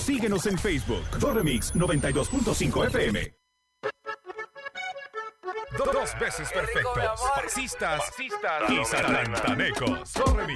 Síguenos en Facebook. Doremix 92.5 FM. Dos veces perfectos. Fascistas y satantanecos. Doremix.